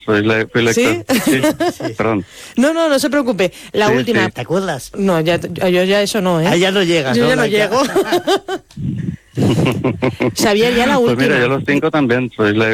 Soy lector. ¿Sí? Sí, perdón. No se preocupe. La Sí, última. sí. ¿Te acuerdas? No, yo ya eso no, ¿eh? Ah, ya no llegas, Yo ¿no, ya no Laika? llego. Xavier, ya la Pues última. mira, yo los 5 también soy